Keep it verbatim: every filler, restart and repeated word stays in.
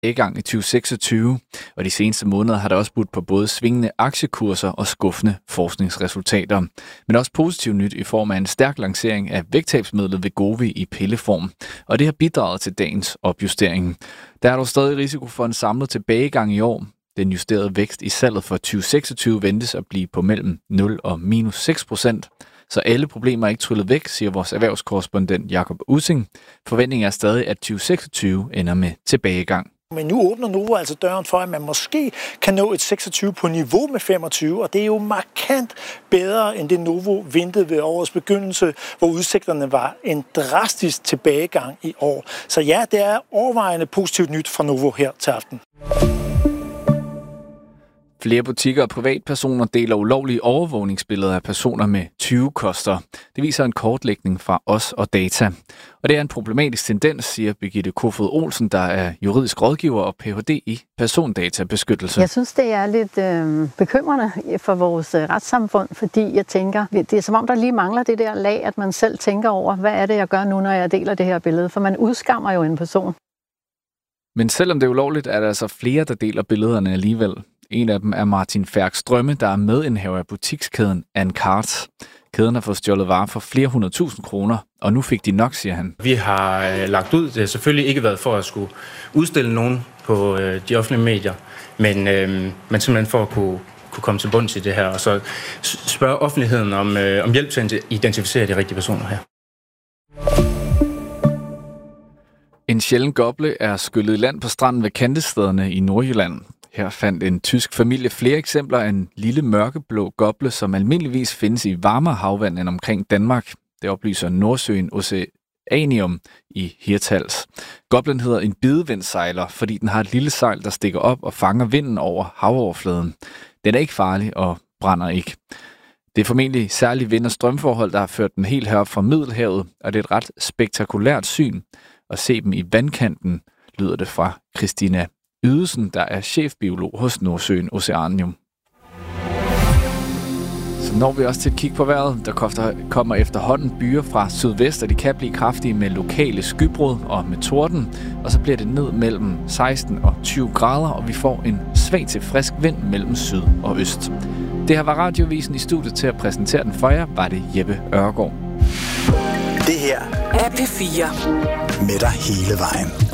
tilbagegang i tyve seksogtyve, og de seneste måneder har der også budt på både svingende aktiekurser og skuffende forskningsresultater. Men også positivt nyt i form af en stærk lancering af vægttabsmidlet Wegovy i pilleform, og det har bidraget til dagens opjustering. Der er dog stadig risiko for en samlet tilbagegang i år. Den justerede vækst i salget for tyve seksogtyve ventes at blive på mellem nul og minus seks procent. Så alle problemer er ikke tryllet væk, siger vores erhvervskorrespondent Jakob Ussing. Forventningen er stadig, at tyve seksogtyve ender med tilbagegang. Men nu åbner Novo altså døren for, at man måske kan nå et seksogtyve på niveau med femogtyve, og det er jo markant bedre end det Novo ventede ved årets begyndelse, hvor udsigterne var en drastisk tilbagegang i år. Så ja, det er overvejende positivt nyt fra Novo her til aften. Flere butikker og privatpersoner deler ulovlige overvågningsbilleder af personer med tyvekoster. Det viser en kortlægning fra Os og Data. Og det er en problematisk tendens, siger Birgitte Kofod Olsen, der er juridisk rådgiver og P H D i persondatabeskyttelse. Jeg synes, det er lidt øh, bekymrende for vores øh, retssamfund, fordi jeg tænker, det er som om, der lige mangler det der lag, at man selv tænker over, hvad er det, jeg gør nu, når jeg deler det her billede? For man udskammer jo en person. Men selvom det er ulovligt, er der altså flere, der deler billederne alligevel. En af dem er Martin Færk Strømme, der er medindhaver af butikskæden Ancart. Kæden har fået stjålet varer for flere hundrede tusind kroner, og nu fik de nok, siger han. Vi har øh, lagt ud. Det har selvfølgelig ikke været for at skulle udstille nogen på øh, de offentlige medier, men, øh, men simpelthen for at kunne, kunne komme til bunds i det her, og så spørge offentligheden om, øh, om hjælp til at identificere de rigtige personer her. En sjælden goble er skyllet i land på stranden ved Kantestederne i Nordjylland. Her fandt en tysk familie flere eksempler af en lille mørkeblå goble, som almindeligvis findes i varmere havvand end omkring Danmark. Det oplyser Nordsøen Oceanium i Hirtshals. Goblen hedder en bidevindssejler, fordi den har et lille sejl, der stikker op og fanger vinden over havoverfladen. Den er ikke farlig og brænder ikke. Det er formentlig særlig vind- og strømforhold, der har ført den helt herop fra Middelhavet, og det er et ret spektakulært syn at se dem i vandkanten, lyder det fra Christina Ydesen, der er chefbiolog hos Nordsøen Oceanium. Så når vi også til et kig på vejret. Der kommer efterhånden byer fra sydvest, og de kan blive kraftige med lokale skybrud og med torden. Og så bliver det ned mellem seksten og tyve grader, og vi får en svag til frisk vind mellem syd og øst. Det her var Radiovisen. I studiet til at præsentere den for jer, var det Jeppe Ørgaard. Det her er P fire. Med dig hele vejen.